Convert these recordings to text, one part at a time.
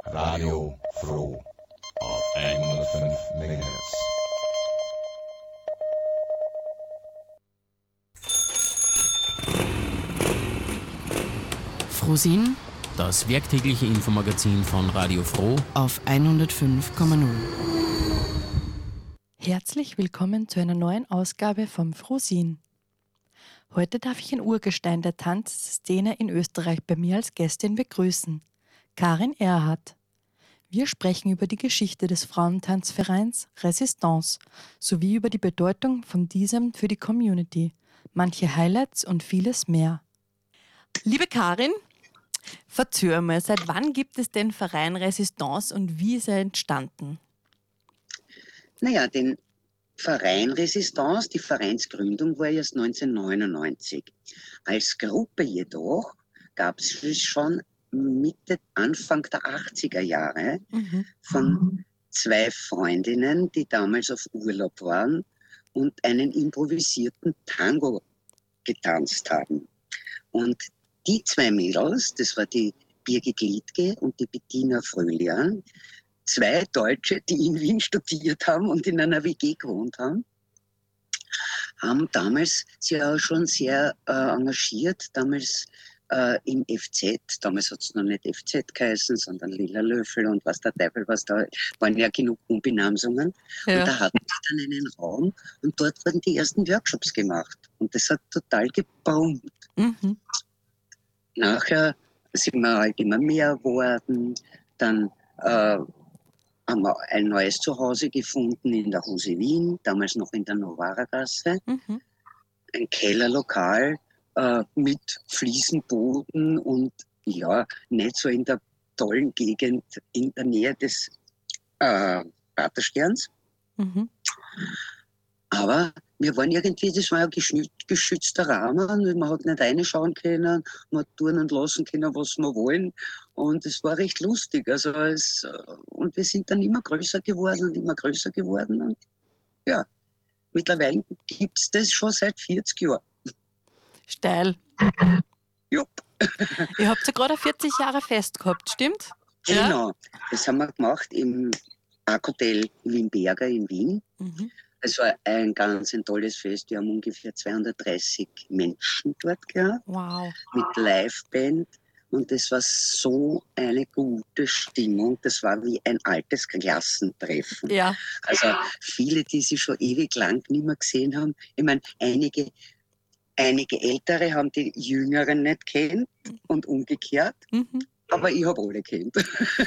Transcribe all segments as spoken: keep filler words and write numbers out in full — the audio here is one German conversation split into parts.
Radio Froh auf hundertfünf Megahertz. Frohsinn, das werktägliche Infomagazin von Radio Froh auf hundertfünf Komma null. Herzlich willkommen zu einer neuen Ausgabe vom Frohsinn. Heute darf ich ein Urgestein der Tanzszene in Österreich bei mir als Gästin begrüßen, Karin Erhardt. Wir sprechen über die Geschichte des Frauentanzvereins Resistance sowie über die Bedeutung von diesem für die Community, manche Highlights und vieles mehr. Liebe Karin, verzöger mal, seit wann gibt es den Verein Resistance und wie ist er entstanden? Naja, den Verein Resistance, die Vereinsgründung war erst neunzehnhundertneunundneunzig. Als Gruppe jedoch gab es schon Mitte, Anfang der achtziger Jahre mhm. von zwei Freundinnen, die damals auf Urlaub waren und einen improvisierten Tango getanzt haben. Und die zwei Mädels, das war die Birgit Liedtke und die Bettina Fröhlian, zwei Deutsche, die in Wien studiert haben und in einer W G gewohnt haben, haben damals sich auch schon sehr äh, engagiert, damals äh, im F Z, damals hat es noch nicht F Z geheißen, sondern Lila Löffel und was der Teufel, was da, waren ja genug Umbenamsungen. Ja. Und da hatten sie dann einen Raum und dort wurden die ersten Workshops gemacht. Und das hat total geboomt. Mhm. Nachher sind wir halt immer mehr geworden, dann äh, haben wir ein neues Zuhause gefunden in der Hose Wien, damals noch in der Novara-Gasse. Mhm. Ein Kellerlokal äh, mit Fliesenboden und ja, nicht so in der tollen Gegend in der Nähe des äh, Pratersterns. Mhm. Aber wir waren irgendwie, das war ja ein geschützter Rahmen, man hat nicht reinschauen können, man hat tun und lassen können, was wir wollen. Und es war recht lustig. Also es, und wir sind dann immer größer geworden und immer größer geworden. Und ja, mittlerweile gibt es das schon seit vierzig Jahren. Steil. Jupp. Ihr habt ja gerade vierzig Jahre Fest gehabt, stimmt? Genau, ja? Das haben wir gemacht im Parkhotel Wien-Berger in Wien. Mhm. Es war ein ganz ein tolles Fest. Wir haben ungefähr zweihundertdreißig Menschen dort gehabt. Wow. Mit Liveband. Und das war so eine gute Stimmung. Das war wie ein altes Klassentreffen. Ja. Also viele, die sich schon ewig lang nicht mehr gesehen haben. Ich meine, einige, einige Ältere haben die Jüngeren nicht kennt und umgekehrt. Mhm. Aber ich habe alle kennt.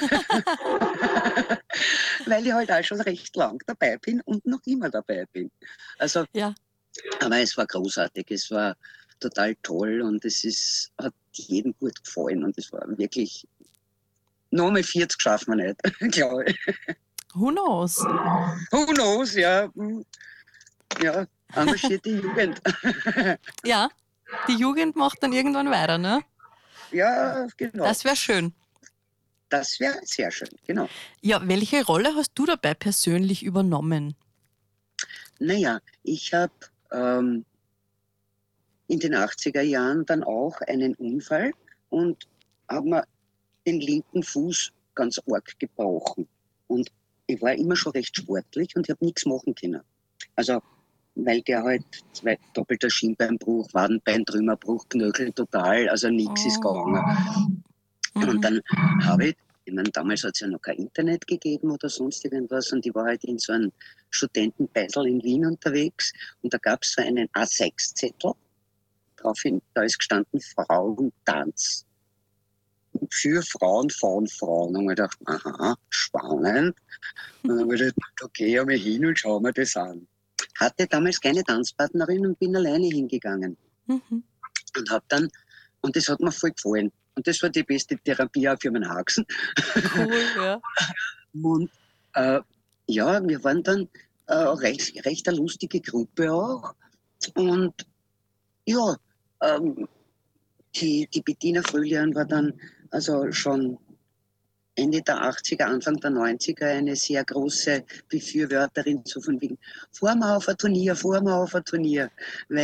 Weil ich halt auch schon recht lang dabei bin und noch immer dabei bin. Also, ja. Aber es war großartig, es war total toll und es ist, hat jedem gut gefallen und es war wirklich, noch mal vierzig schaffen wir nicht, glaube ich. Who knows? Who knows, ja. Ja, engagierte Jugend. Ja, die Jugend macht dann irgendwann weiter, ne? Ja, genau. Das wäre schön. Das wäre sehr schön, genau. Ja, welche Rolle hast du dabei persönlich übernommen? Naja, ich habe ähm, in den achtziger Jahren dann auch einen Unfall und habe mir den linken Fuß ganz arg gebrochen. Und ich war immer schon recht sportlich und ich habe nichts machen können. Also, weil der halt zwei doppelter Schienbeinbruch, Wadenbeintrümmerbruch, Knöchel total, also nichts oh. ist gegangen. Mhm. Und dann habe ich, ich meine, damals hat es ja noch kein Internet gegeben oder sonst irgendwas und ich war halt in so einem Studentenbeisel in Wien unterwegs und da gab es so einen A sechs Zettel, draufhin, da ist gestanden Frauentanz. Für Frauen, von Frauen. Und ich dachte, aha, spannend. Und dann habe ich gedacht, okay, ja mal hin und schau mir das an. Hatte damals keine Tanzpartnerin und bin alleine hingegangen. Mhm. Und habe dann, und das hat mir voll gefallen. Und das war die beste Therapie auch für meinen Haxen. Cool, ja. Und äh, ja, wir waren dann äh, recht, recht eine lustige Gruppe auch. Und ja, ähm, die, die Bettina Fröhlian war dann also schon Ende der achtziger, Anfang der neunziger eine sehr große Befürworterin so von wegen, fahren wir auf ein Turnier, fahren wir auf ein Turnier. Weil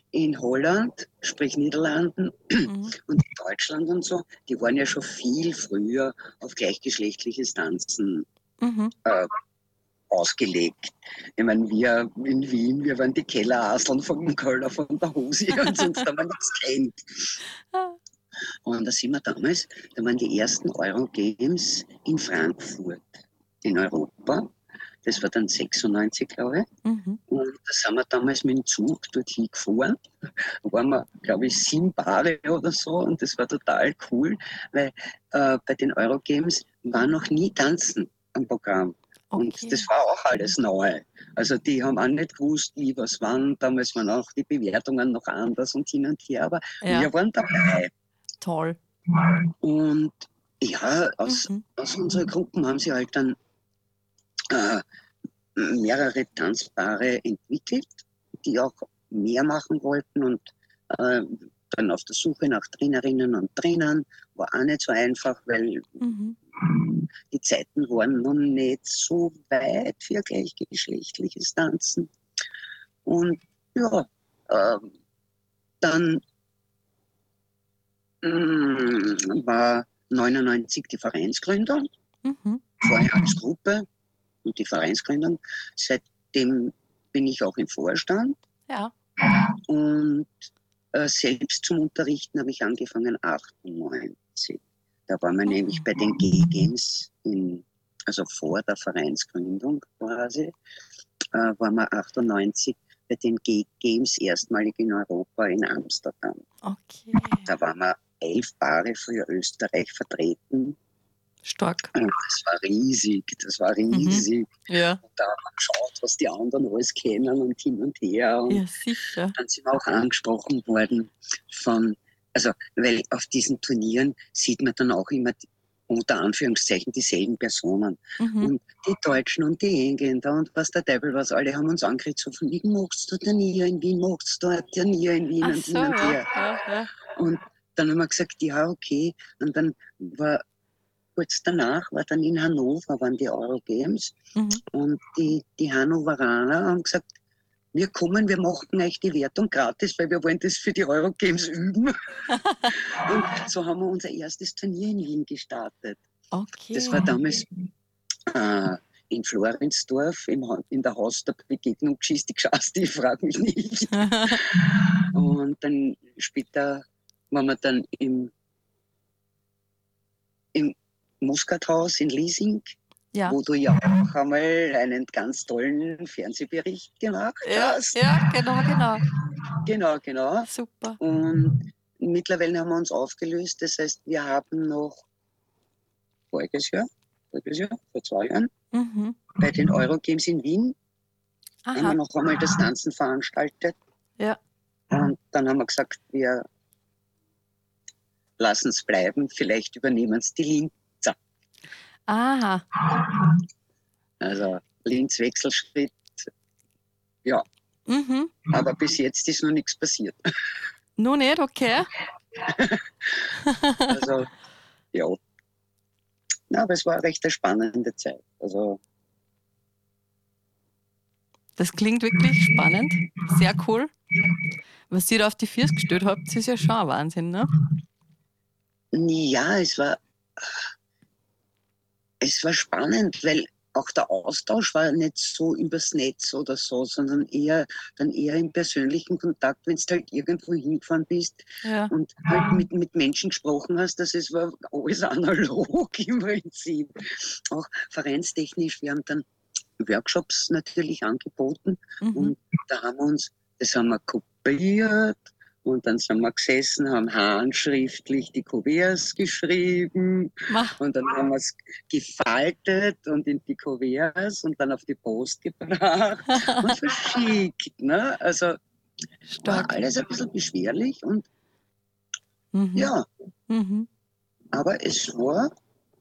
in Holland, sprich Niederlanden Mhm. und Deutschland und so, die waren ja schon viel früher auf gleichgeschlechtliche Tanzen Mhm. äh, ausgelegt. Ich meine, wir in Wien, wir waren die Kelleraseln von Kölner von der Hosi und sonst haben wir nichts kennt. Ah. Und da sind wir damals, da waren die ersten Eurogames in Frankfurt in Europa. Das war dann sechsundneunzig, glaube ich. Mhm. Und da sind wir damals mit dem Zug dorthin gefahren. Da waren wir, glaube ich, sieben Paare oder so. Und das war total cool, weil äh, bei den Eurogames war noch nie Tanzen am Programm. Und Okay. das war auch alles neu. Also die haben auch nicht gewusst, wie was wann. Damals waren auch die Bewertungen noch anders und hin und her. Aber Ja, wir waren dabei. toll. Und ja, aus, Mhm. aus unseren Gruppen haben sie halt dann äh, mehrere Tanzpaare entwickelt, die auch mehr machen wollten und äh, dann auf der Suche nach Trainerinnen und Trainern war auch nicht so einfach, weil Mhm. die Zeiten waren noch nicht so weit für gleichgeschlechtliches Tanzen. Und ja, äh, dann mh, war neunundneunzig die Vereinsgründung, Mhm. vorher als Gruppe und die Vereinsgründung. Seitdem bin ich auch im Vorstand. Ja. Und äh, selbst zum Unterrichten habe ich angefangen achtundneunzig. Da waren wir Mhm. nämlich bei den G-Games, in, also vor der Vereinsgründung quasi, äh, waren wir achtundneunzig bei den G-Games erstmalig in Europa in Amsterdam. Okay. Da waren wir elf Paare für Österreich vertreten. Stark. Und das war riesig, das war riesig. Ja. Und da haben wir geschaut, was die anderen alles kennen und hin und her. Und Ja, sicher. dann sind wir auch angesprochen worden von, also, weil auf diesen Turnieren sieht man dann auch immer die, unter Anführungszeichen dieselben Personen. Mhm. Und die Deutschen und die Engländer und was der Teufel was, alle haben uns angeredet, so von wegen, magst du Turnier in Wien, magst du ein Turnier in Wien Ach und so, hin und ja, her. ja, ja. Und dann haben wir gesagt, ja, okay. Und dann war kurz danach, war dann in Hannover, waren die Eurogames. Mhm. Und die, die Hannoveraner haben gesagt, wir kommen, wir machen euch die Wertung gratis, weil wir wollen das für die Eurogames üben. Und so haben wir unser erstes Turnier in Wien gestartet. Okay. Das war damals äh, in Florinsdorf im, Ha- in der Haus der Begegnung Geschichte geschasst, ich frage mich nicht. Und dann später waren wir dann im, im Muskathaus in Liesing, Ja. wo du ja auch einmal einen ganz tollen Fernsehbericht gemacht Ja, hast. ja, genau, genau. Genau, genau. Super. Und mittlerweile haben wir uns aufgelöst. Das heißt, wir haben noch voriges Jahr, voriges Jahr, vor zwei Jahren, Mhm. bei den Eurogames in Wien, haben wir Aha. noch einmal das Tanzen veranstaltet. Ja. Und dann haben wir gesagt, wir lassen es bleiben, vielleicht übernehmen es die Linzer. Aha. Also Linz Wechselschritt, ja. Mhm. Aber bis jetzt ist noch nichts passiert. Nur nicht, okay. Also, ja. Na, aber es war eine recht spannende Zeit. Also, Das klingt wirklich spannend. Sehr cool. Was ihr da auf die Füße gestellt habt, ist ja schon ein Wahnsinn, ne? ja, es war, es war spannend, weil auch der Austausch war nicht so übers Netz oder so, sondern eher dann eher im persönlichen Kontakt, wenn du halt irgendwo hingefahren bist Ja. und halt mit, mit Menschen gesprochen hast, das ist, war alles analog im Prinzip. Auch vereinstechnisch, wir haben dann Workshops natürlich angeboten Mhm. und da haben wir uns, das haben wir kopiert und dann sind wir gesessen, haben handschriftlich die Kuverts geschrieben Mach. und dann haben wir es gefaltet und in die Kuverts und dann auf die Post gebracht und verschickt. Ne? Also war Stark. alles ein bisschen beschwerlich und Mhm. ja, Mhm. aber es war,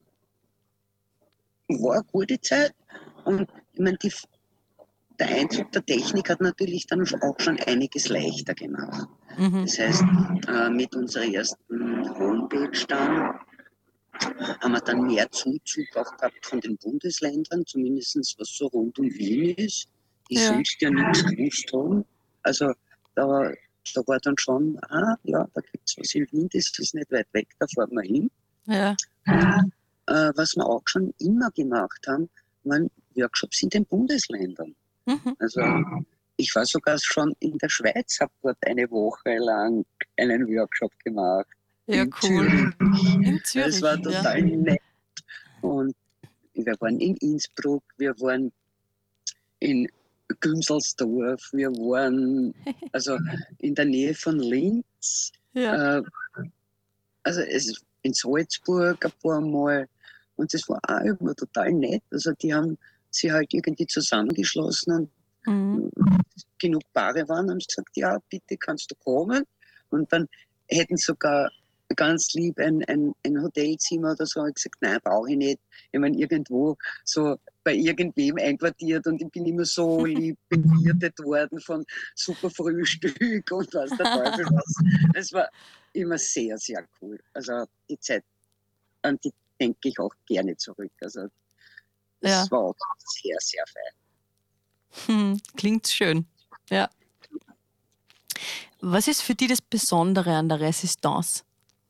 war eine gute Zeit und ich meine, die, der Einzug der Technik hat natürlich dann auch schon einiges leichter gemacht. Mhm. Das heißt, äh, mit unserer ersten Homepage dann haben wir dann mehr Zuzug auch gehabt von den Bundesländern, zumindest was so rund um Wien ist, die Ja. sonst ja nichts gewusst haben. Also da da war dann schon, ah ja, da gibt es was in Wien, das ist nicht weit weg, da fahren wir hin. Ja. Äh, was wir auch schon immer gemacht haben, waren Workshops in den Bundesländern. Mhm. Also ich war sogar schon in der Schweiz, habe dort eine Woche lang einen Workshop gemacht. Ja, in cool. Zürich. In Zürich. Das war ja. total nett. Und wir waren in Innsbruck, wir waren in Günzelsdorf, wir waren also in der Nähe von Linz, Ja. äh, also es, in Salzburg ein paar Mal. Und das war auch immer total nett. Also die haben sich halt irgendwie zusammengeschlossen und Mhm. genug Paare waren, haben sie gesagt, ja, bitte kannst du kommen. Und dann hätten sogar ganz lieb ein, ein, ein Hotelzimmer oder so. Ich gesagt, nein, brauche ich nicht. Ich meine, irgendwo so bei irgendwem einquartiert und ich bin immer so lieb bewirtet worden von super Frühstück und was der Teufel was. Es war immer sehr, sehr cool. Also die Zeit, an die denke ich auch gerne zurück. Also das Ja. war auch sehr, sehr fein. Hm, klingt schön. Ja. Was ist für dich das Besondere an der Resistance?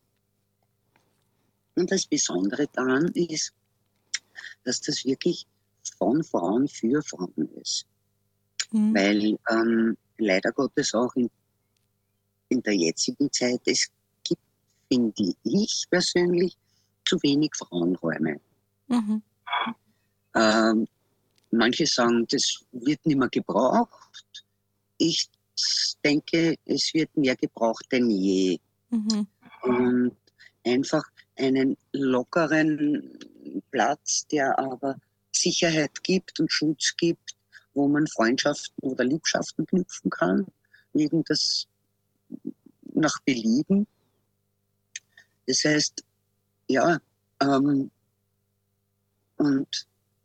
Und das Besondere daran ist, dass das wirklich von Frauen für Frauen ist. Mhm. Weil ähm, leider Gottes auch in, in der jetzigen Zeit, es gibt, finde ich persönlich, zu wenig Frauenräume. Mhm. Ähm, manche sagen, das wird nicht mehr gebraucht. Ich denke, es wird mehr gebraucht denn je. Mhm. Und einfach einen lockeren Platz, der aber Sicherheit gibt und Schutz gibt, wo man Freundschaften oder Liebschaften knüpfen kann, wegen das nach Belieben. Das heißt, ja, ähm, und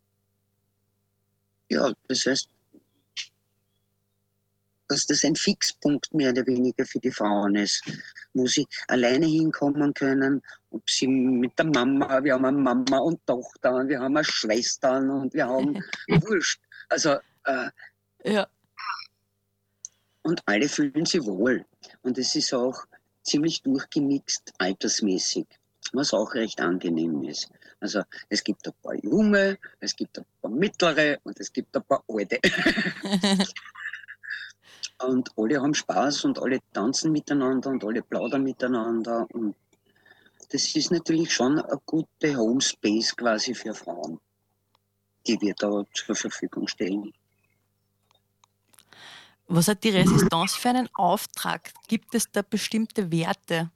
ja, das heißt, dass das ein Fixpunkt mehr oder weniger für die Frauen ist, wo sie alleine hinkommen können, ob sie mit der Mama, wir haben eine Mama und Tochter, und wir haben eine Schwestern und wir haben Wurscht. Also, äh, Ja. und alle fühlen sich wohl. Und es ist auch ziemlich durchgemixt altersmäßig, was auch recht angenehm ist. Also es gibt ein paar Junge, es gibt ein paar Mittlere und es gibt ein paar Alte. Und alle haben Spaß und alle tanzen miteinander und alle plaudern miteinander. Und das ist natürlich schon eine gute Homespace quasi für Frauen, die wir da zur Verfügung stellen. Was hat die Resistance für einen Auftrag? Gibt es da bestimmte Werte?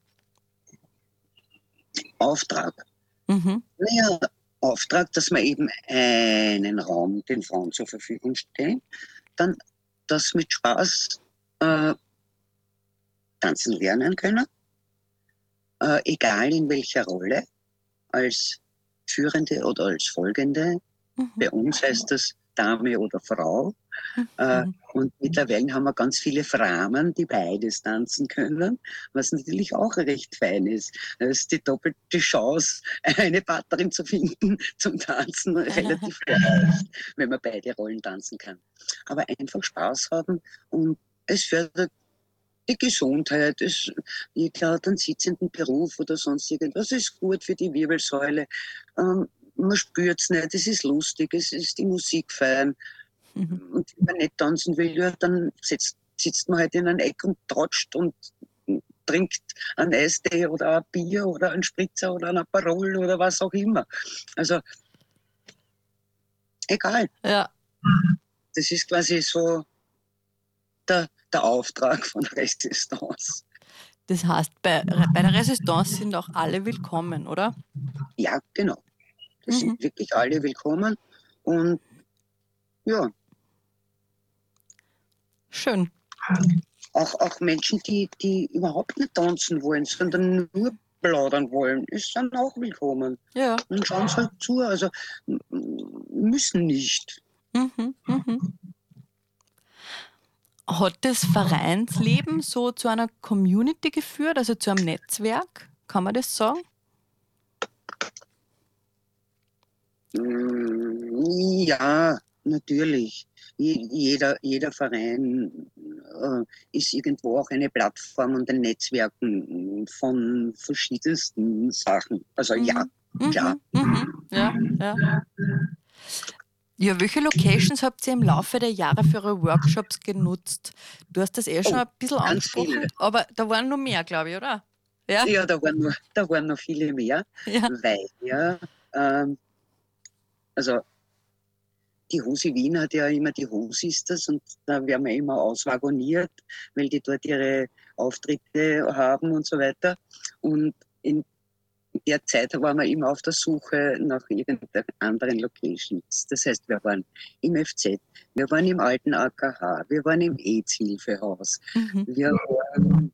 Auftrag. Mhm. Naja, Auftrag, dass wir eben einen Raum den Frauen zur Verfügung stellen, dann das mit Spaß äh, tanzen lernen können, äh, egal in welcher Rolle, als Führende oder als Folgende. Mhm. Bei uns heißt das Dame oder Frau. Äh, Mhm. und mittlerweile haben wir ganz viele Frauen, die beides tanzen können, was natürlich auch recht fein ist. Es ist die doppelte Chance, eine Partnerin zu finden zum Tanzen relativ leicht, wenn man beide Rollen tanzen kann. Aber einfach Spaß haben und es fördert die Gesundheit, es, jeder hat einen sitzenden Beruf oder sonst irgendwas, es ist gut für die Wirbelsäule. Ähm, man spürt es nicht, es ist lustig, es ist die Musik fein. Mhm. Und wenn man nicht tanzen will, ja, dann sitzt, sitzt man halt in einem Eck und tratscht und trinkt einen Eistee oder ein Bier oder einen Spritzer oder ein Aperol oder was auch immer. Also egal. Ja. Das ist quasi so der, der Auftrag von Resistance. Das heißt, bei, bei der Resistance sind auch alle willkommen, oder? Ja, genau. Da Mhm. sind wirklich alle willkommen. Und ja, Schön. auch, auch Menschen, die, die überhaupt nicht tanzen wollen, sondern nur plaudern wollen, ist dann auch willkommen. Ja. Und schauen sie halt zu. Also m- m- müssen nicht. Mhm. Mhm. Hat das Vereinsleben so zu einer Community geführt, also zu einem Netzwerk? Kann man das sagen? Mm, Ja, natürlich. Je- Jeder, jeder Verein äh, ist irgendwo auch eine Plattform und ein Netzwerken von verschiedensten Sachen. Also ja, Mhm. klar. Mhm. Mhm. Ja, ja. Ja, welche Locations habt ihr im Laufe der Jahre für eure Workshops genutzt? Du hast das eh schon Oh, ein bisschen ganz angesprochen, viele. aber da waren noch mehr, glaube ich, oder? Ja, Ja, da waren noch, da waren noch viele mehr, ja. weil ja, ähm, also die Hosi Wien hat ja immer die Hosisters und da werden wir immer auswagoniert, weil die dort ihre Auftritte haben und so weiter. Und in der Zeit waren wir immer auf der Suche nach irgendeinen anderen Locations. Das heißt, wir waren im F Z, wir waren im alten A K H, wir waren im AIDS-Hilfehaus, Mhm. wir waren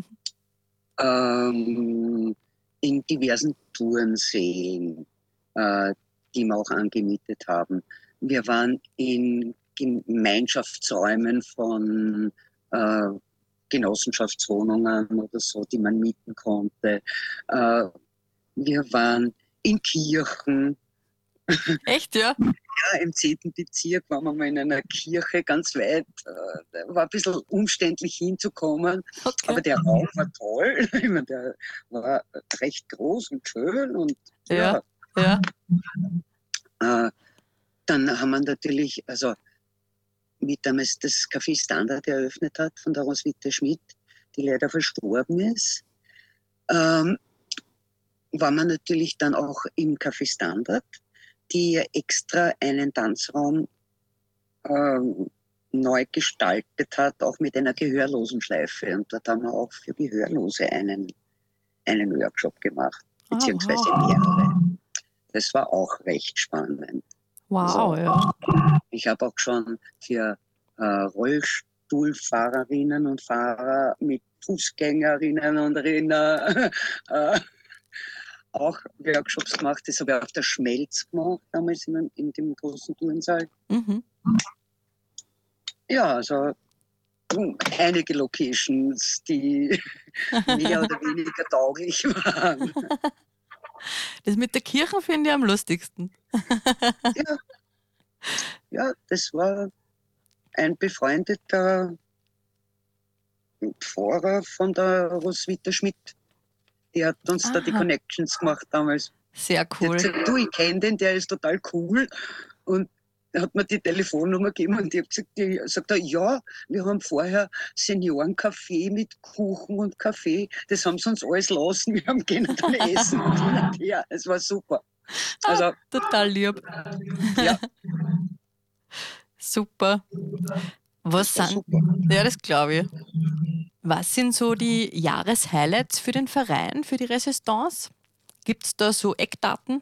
ähm, in diversen Turnsälen, äh, die wir auch angemietet haben. Wir waren in Gemeinschaftsräumen von äh, Genossenschaftswohnungen oder so, die man mieten konnte. Äh, wir waren in Kirchen. Echt, ja? Ja, im zehnten Bezirk waren wir mal in einer Kirche ganz weit. Äh, war ein bisschen umständlich hinzukommen, Okay. aber der Raum war toll. Ich meine, der war recht groß und schön und Ja, ja. ja. Äh, dann haben wir natürlich, also wie damals das Café Standard eröffnet hat von der Roswitha Schmidt, die leider verstorben ist, ähm, war man natürlich dann auch im Café Standard, die extra einen Tanzraum ähm, neu gestaltet hat, auch mit einer Gehörlosenschleife. Und dort haben wir auch für Gehörlose einen, einen Workshop gemacht, Ah, beziehungsweise wow. mehrere. Das war auch recht spannend. Wow, So. ja. Ich habe auch schon für äh, Rollstuhlfahrerinnen und Fahrer mit Fußgängerinnen und Rinnen äh, auch Workshops gemacht. Das habe ich auf der Schmelz gemacht, damals in, in dem großen Turnsaal. Mhm. Ja, also hm, einige Locations, die mehr oder weniger tauglich waren. Das mit der Kirche finde ich am lustigsten. Ja, ja, das war ein befreundeter Pfarrer von der Roswitha Schmidt. Die hat uns da die Aha, Connections gemacht damals. sehr Die hat cool. gesagt, du, ich kenne den, der ist total cool. Und er hat mir die Telefonnummer gegeben und ich habe gesagt, die, sagt er, ja, wir haben vorher Seniorencafé mit Kuchen und Kaffee. Das haben sie uns alles lassen. Wir haben können dann essen und hin und her. Es war super. Ah, Also, total lieb. ja, Super. Was das war sind, super. ja, das glaube ich. Was sind so die Jahreshighlights für den Verein, für die Resistance? Gibt es da so Eckdaten?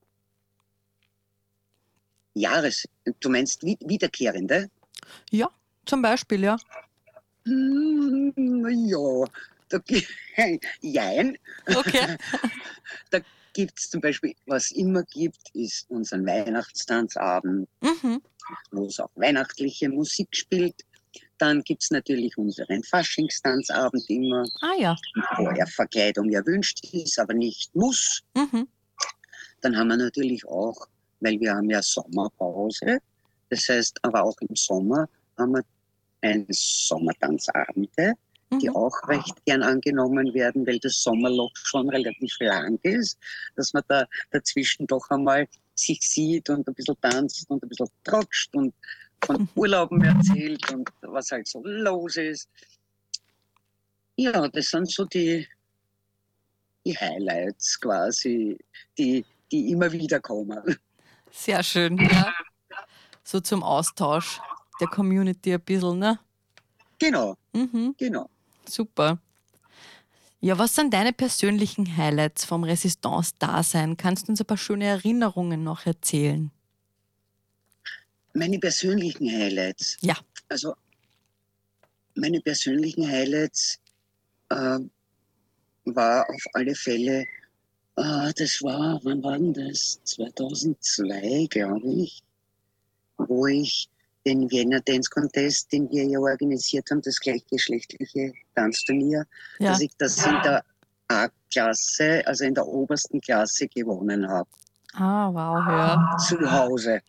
Jahres, du meinst wie- Wiederkehrende? Ja, zum Beispiel, ja. Hm, na ja, da, gi- jein. Okay. Da gibt es zum Beispiel, was immer gibt, ist unseren Weihnachtstanzabend, Mhm. wo es auch weihnachtliche Musik spielt. Dann gibt es natürlich unseren Faschingstanzabend immer, Ah ja. wo er Verkleidung erwünscht ist, aber nicht muss. Mhm. Dann haben wir natürlich auch, weil wir haben ja Sommerpause, das heißt, aber auch im Sommer haben wir ein Sommertanzabende, die Mhm. auch recht gern angenommen werden, weil das Sommerloch schon relativ lang ist, dass man da dazwischen doch einmal sich sieht und ein bisschen tanzt und ein bisschen trotscht und von Urlauben erzählt und was halt so los ist. Ja, das sind so die, die Highlights quasi, die, die immer wieder kommen. Sehr schön, ja. So zum Austausch der Community ein bisschen, ne? Genau, Mhm. genau. Super. Ja, was sind deine persönlichen Highlights vom Resistance-Dasein? Kannst du uns ein paar schöne Erinnerungen noch erzählen? Meine persönlichen Highlights. Ja. Also meine persönlichen Highlights äh, war auf alle Fälle, äh, das war, wann war denn das? zweitausendzwei, glaube ich, wo ich den Vienna Dance Contest, den wir ja organisiert haben, das gleichgeschlechtliche Tanzturnier, Ja. dass ich das in der A-Klasse, also in der obersten Klasse gewonnen habe. Ah, wow, ja. Zu Hause.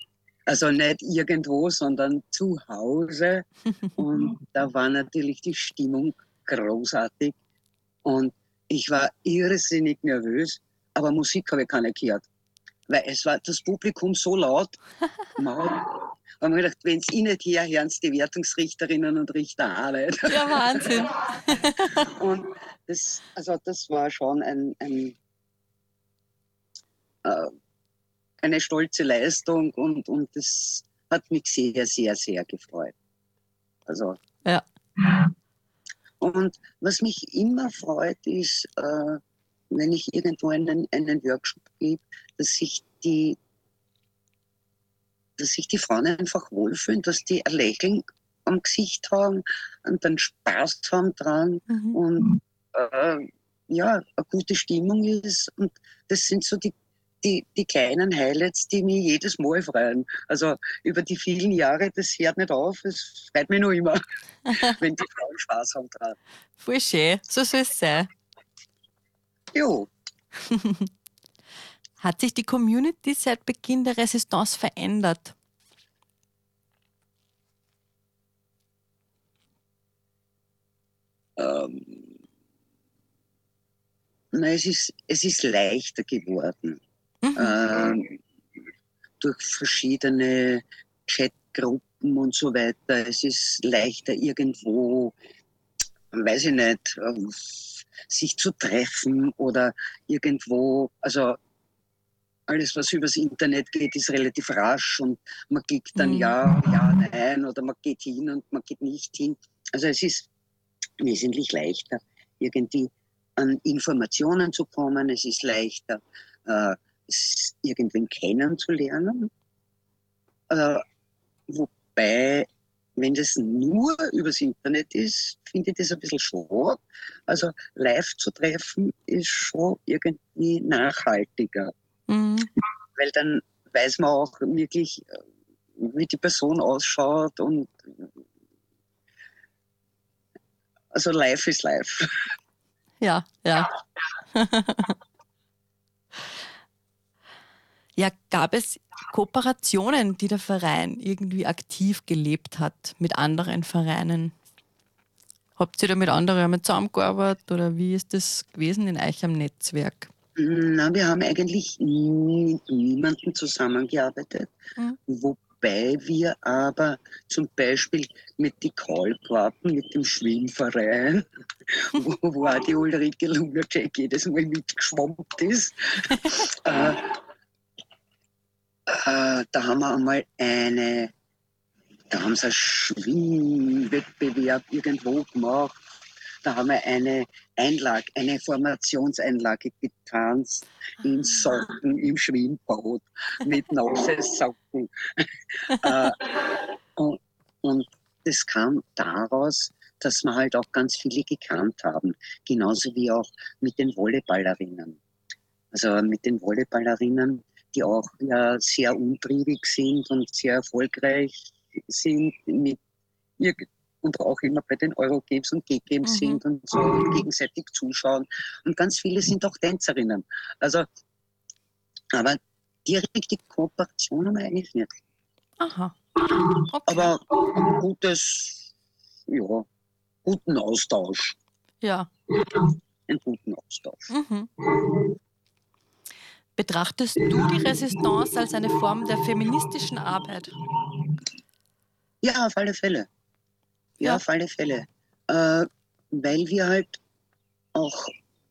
Also nicht irgendwo, sondern zu Hause. Und da war natürlich die Stimmung großartig. Und ich war irrsinnig nervös, aber Musik habe ich keine gehört. Weil es war das Publikum so laut. Man hat, haben wir gedacht, wenn es ihnen nicht her, hören es die Wertungsrichterinnen und Richter auch nicht. Ja, Wahnsinn. Und das, also das war schon ein, ein, äh, eine stolze Leistung und, und das hat mich sehr, sehr, sehr gefreut. Also, Ja. und was mich immer freut, ist, äh, wenn ich irgendwo einen, einen Workshop gebe, dass sich die dass sich die Frauen einfach wohlfühlen, dass die ein Lächeln am Gesicht haben und dann Spaß haben dran Mhm. und äh, ja, eine gute Stimmung ist. Und das sind so die, die, die kleinen Highlights, die mich jedes Mal freuen. Also über die vielen Jahre, das hört nicht auf, es freut mich noch immer, wenn die Frauen Spaß haben dran. Voll schön, so soll es sein. Jo, Hat sich die Community seit Beginn der Resistance verändert? ähm, na, es, ist, es ist leichter geworden. Mhm. Ähm, durch verschiedene Chatgruppen und so weiter. Es ist leichter irgendwo, weiß ich nicht, ähm, sich zu treffen oder irgendwo, also alles, was übers Internet geht, ist relativ rasch und man klickt dann Mhm. ja, ja, nein oder man geht hin und man geht nicht hin. Also es ist wesentlich leichter, irgendwie an Informationen zu kommen. Es ist leichter, äh, es irgendwen kennenzulernen. Äh, wobei, wenn das nur übers Internet ist, finde ich das ein bisschen schade. Also live zu treffen ist schon irgendwie nachhaltiger, Mhm. weil dann weiß man auch wirklich, äh, wie die Person ausschaut und also live ist live. Ja, ja. Ja, gab es Kooperationen, die der Verein irgendwie aktiv gelebt hat mit anderen Vereinen? Habt ihr da mit anderen einmal zusammengearbeitet oder wie ist das gewesen in eurem Netzwerk? Na, wir haben eigentlich nie mit niemandem zusammengearbeitet, Mhm. wobei wir aber zum Beispiel mit die Kaulquappen, mit dem Schwimmverein, wo, wo auch die Ulrike Lunacek jedes Mal mitgeschwommt ist, äh, äh, da haben wir einmal eine, da haben sie einen Schwimmwettbewerb irgendwo gemacht. Da haben wir eine Einlage, eine Formationseinlage getanzt in Socken im Schwimmbad mit nassen Socken. äh, und, und das kam daraus, dass wir halt auch ganz viele gekannt haben. Genauso wie auch mit den Volleyballerinnen. Also mit den Volleyballerinnen, die auch ja sehr umtriebig sind und sehr erfolgreich sind mit ihr und auch immer bei den Eurogames und G-Games Mhm. sind und so und gegenseitig zuschauen. Und ganz viele sind auch Tänzerinnen. Also, aber direkte Kooperation haben wir eigentlich nicht. Aha. Okay. Aber ein gutes, ja, guten Austausch. Ja. Einen guten Austausch. Mhm. Betrachtest du die Resistance als eine Form der feministischen Arbeit? Ja, auf alle Fälle. Ja, Ja. auf alle Fälle. Äh, weil wir halt auch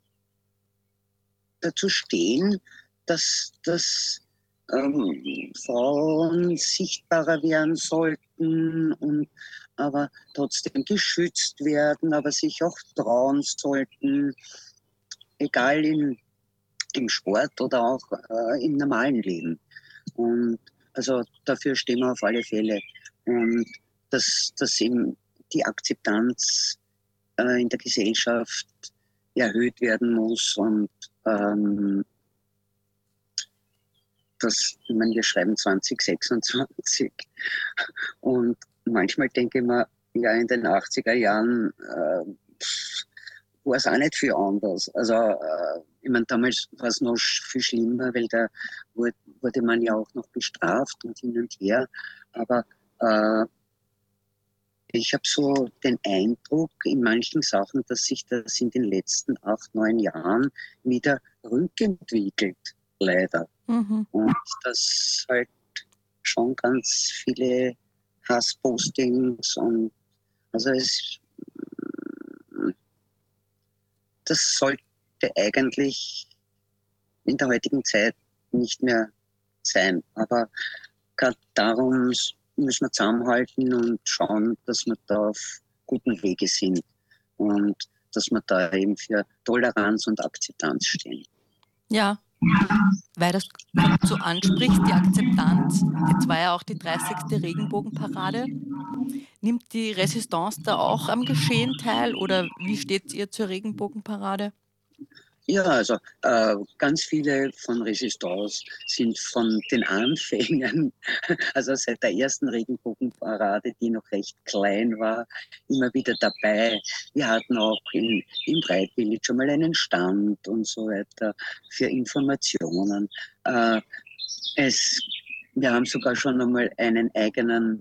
dazu stehen, dass, dass ähm, Frauen sichtbarer werden sollten und aber trotzdem geschützt werden, aber sich auch trauen sollten, egal in, im Sport oder auch äh, im normalen Leben. Und also dafür stehen wir auf alle Fälle. Und dass, dass eben die Akzeptanz äh, in der Gesellschaft erhöht werden muss und ähm, das, ich meine, wir schreiben zwanzig sechsundzwanzig und manchmal denke ich mir, ja, in den achtziger Jahren, äh, war es auch nicht viel anders. Also, äh, ich meine, damals war es noch sch- viel schlimmer, weil da wurde, wurde man ja auch noch bestraft und hin und her. Aber äh, ich habe so den Eindruck in manchen Sachen, dass sich das in den letzten acht, neun Jahren wieder rückentwickelt, leider. Mhm. Und dass halt schon ganz viele Hasspostings und also es, das sollte eigentlich in der heutigen Zeit nicht mehr sein. Aber gerade darum s- müssen wir zusammenhalten und schauen, dass wir da auf guten Wege sind und dass wir da eben für Toleranz und Akzeptanz stehen. Ja, weil das gerade so ansprichst, die Akzeptanz. Jetzt war ja auch die dreißigste Regenbogenparade. Nimmt die Resistance da auch am Geschehen teil oder wie steht ihr zur Regenbogenparade? Ja, also äh, ganz viele von Resistance sind von den Anfängen, also seit der ersten Regenbogenparade, die noch recht klein war, immer wieder dabei. Wir hatten auch in, im Bright Village schon mal einen Stand und so weiter für Informationen. Äh, es, wir haben sogar schon einmal einen eigenen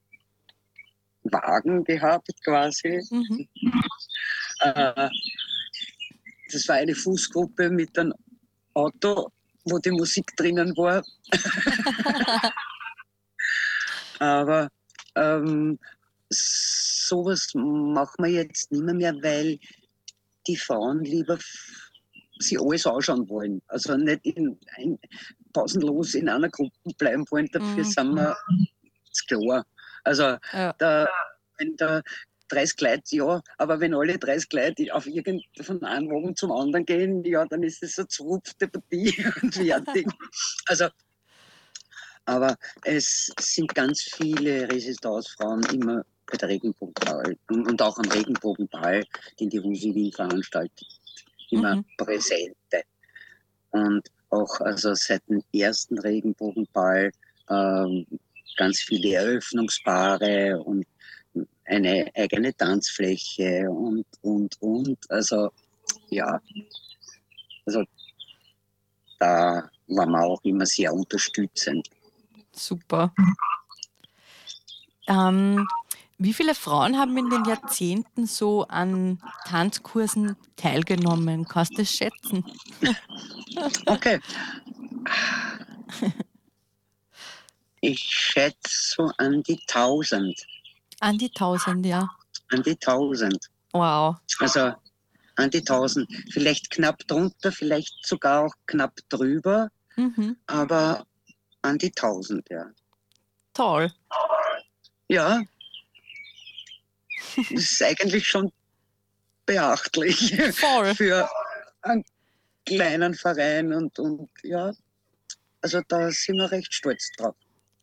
Wagen gehabt, quasi. Mhm. Äh, das war eine Fußgruppe mit einem Auto, wo die Musik drinnen war. Aber ähm, sowas machen wir jetzt nicht mehr, mehr, weil die Frauen lieber f- sie alles anschauen wollen. Also nicht in, in, pausenlos in einer Gruppe bleiben wollen. Dafür Mhm. sind wir zu klar. Also Ja. da, wenn da dreißig Leute, ja, aber wenn alle dreißig Leute auf irgend von einem Wagen zum anderen gehen, ja, dann ist das eine zerrupfte Partie und fertig. Also aber es sind ganz viele Resistancefrauen immer bei der Regenbogenball und, und auch am Regenbogenball, den die Husi Wien veranstaltet, immer Mhm. präsente. Und auch also seit dem ersten Regenbogenball ähm, ganz viele Eröffnungspaare und eine eigene Tanzfläche und, und, und. Also ja, also da waren wir auch immer sehr unterstützend. Super. Ähm, wie viele Frauen haben in den Jahrzehnten so an Tanzkursen teilgenommen? Kannst du das schätzen? Okay, ich schätze so an die tausend. An die tausend, ja. An die tausend. Wow. Also an die tausend. Vielleicht knapp drunter, vielleicht sogar auch knapp drüber, Mhm. aber an die tausend, ja. Toll. Ja, das ist eigentlich schon beachtlich Voll. für einen kleinen Verein und, und ja, also da sind wir recht stolz drauf.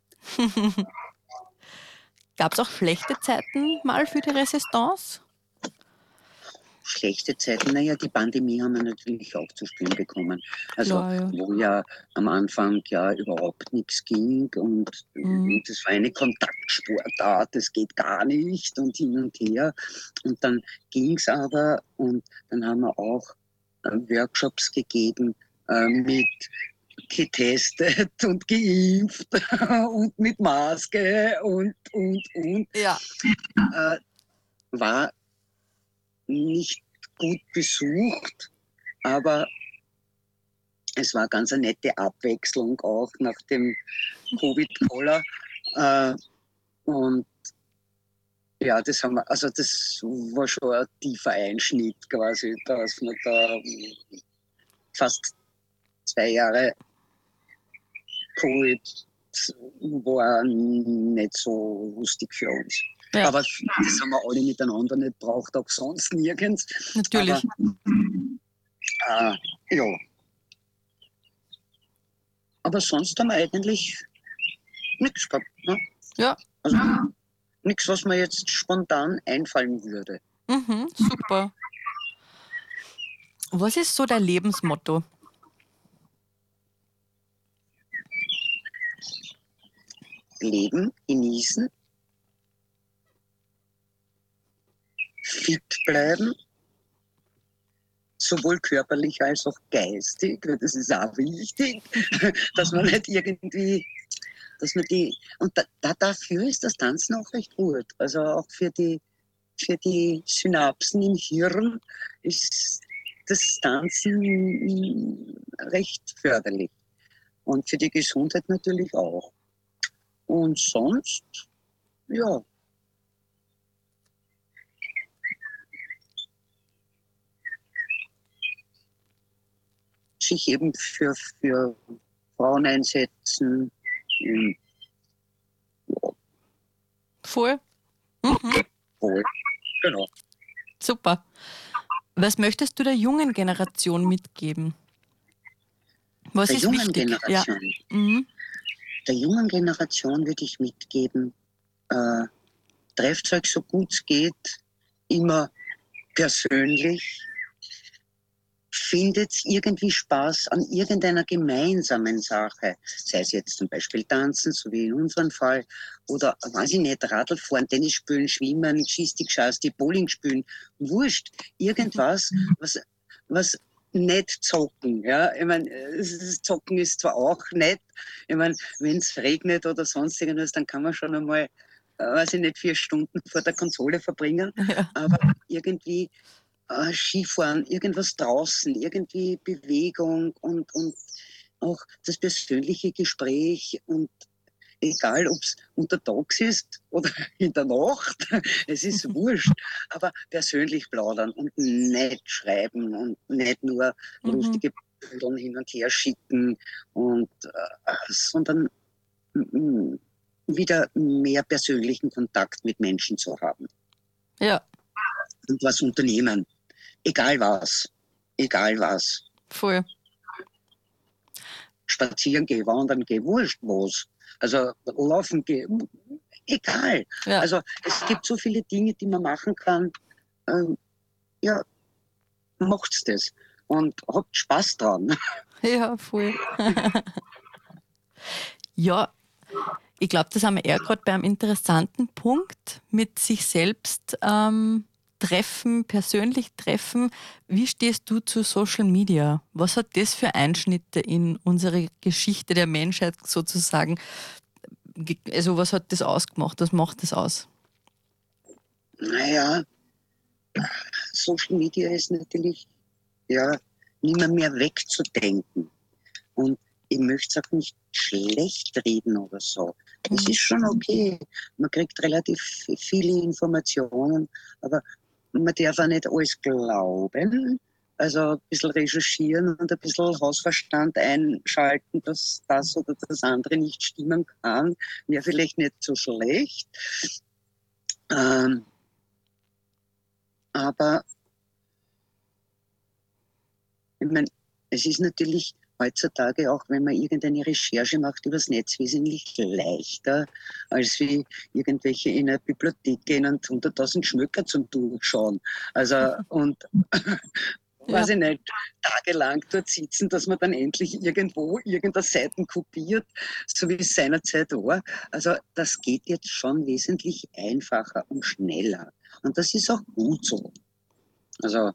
Gab es auch schlechte Zeiten mal für die Resistance? Schlechte Zeiten, naja, die Pandemie haben wir natürlich auch zu spüren bekommen. Also Klar, ja. wo ja am Anfang ja überhaupt nichts ging und Mhm. das war eine Kontaktsportart, das geht gar nicht und hin und her. Und dann ging es aber und dann haben wir auch äh, Workshops gegeben äh, mit getestet und geimpft und mit Maske und, und, und. Ja. Äh, war nicht gut besucht, aber es war ganz eine nette Abwechslung auch nach dem Covid-Koller. Äh, und ja, das haben wir, also das war schon ein tiefer Einschnitt quasi, dass wir da fast zwei Jahre Covid war nicht so lustig für uns. Ja. Aber das haben wir alle miteinander nicht braucht, auch sonst nirgends. Natürlich. Aber äh, ja. Aber sonst haben wir eigentlich nichts gehabt. Ne? Ja. Also nichts, was mir jetzt spontan einfallen würde. Mhm. Super. Was ist so dein Lebensmotto? Leben, genießen, fit bleiben sowohl körperlich als auch geistig, weil das ist auch wichtig, dass man nicht irgendwie, dass man die, und da, da, dafür ist das Tanzen auch recht gut. Also auch für die, für die Synapsen im Hirn ist das Tanzen recht förderlich. Und für die Gesundheit natürlich auch. Und sonst, ja. Sich eben für, für Frauen einsetzen. ähm, Voll. Mhm. Wohl. Genau. Super. Was möchtest du der jungen Generation mitgeben? Was Der ist jungen wichtig? Generation. Ja. Mhm. Der jungen Generation würde ich mitgeben, äh, trefft euch so gut es geht, immer persönlich, findet irgendwie Spaß an irgendeiner gemeinsamen Sache, sei es jetzt zum Beispiel Tanzen, so wie in unserem Fall, oder, weiß ich nicht, Radl fahren, Tennis spielen, Schwimmen, Schießig, Schasti, Bowling spielen, wurscht, irgendwas, was, was nicht zocken, ja, ich meine, das Zocken ist zwar auch nett, ich meine, wenn es regnet oder sonst irgendwas, dann kann man schon einmal, äh, weiß ich nicht, vier Stunden vor der Konsole verbringen, Ja. aber irgendwie äh, Skifahren, irgendwas draußen, irgendwie Bewegung und, und auch das persönliche Gespräch und egal, ob es untertags ist oder in der Nacht, es ist wurscht, aber persönlich plaudern und nicht schreiben und nicht nur Mhm. lustige Bilder hin und her schicken, und, äh, sondern mm, wieder mehr persönlichen Kontakt mit Menschen zu haben Ja, und was unternehmen. Egal was. Egal was. voll. Spazieren gehen, wandern gehen, wurscht was. Also laufen gehen, egal. Ja. Also es gibt so viele Dinge, die man machen kann. Ähm, ja, macht's das. Und habt Spaß dran. Ja, voll. Ja, ich glaube, das haben wir eher gerade bei einem interessanten Punkt mit sich selbst ähm, treffen, persönlich treffen. Wie stehst du zu Social Media? Was hat das für Einschnitte in unsere Geschichte der Menschheit sozusagen? ge- Also was hat das ausgemacht? Was macht das aus? Naja, Social Media ist natürlich ja nimmer mehr wegzudenken. Und ich möchte es auch nicht schlecht reden oder so. Es Mhm. ist schon okay. Man kriegt relativ viele Informationen, aber man darf auch nicht alles glauben. Also ein bisschen recherchieren und ein bisschen Hausverstand einschalten, dass das oder das andere nicht stimmen kann, wäre vielleicht nicht so schlecht. Ähm, aber ich meine, es ist natürlich heutzutage auch, wenn man irgendeine Recherche macht übers Netz, wesentlich leichter, als wie irgendwelche in eine Bibliothek gehen und hunderttausend Schmöcker zum Durchschauen. Also, und weiß Ja. ich nicht, tagelang dort sitzen, dass man dann endlich irgendwo irgendeine Seiten kopiert, so wie es seinerzeit war. Also das geht jetzt schon wesentlich einfacher und schneller. Und das ist auch gut so. Also,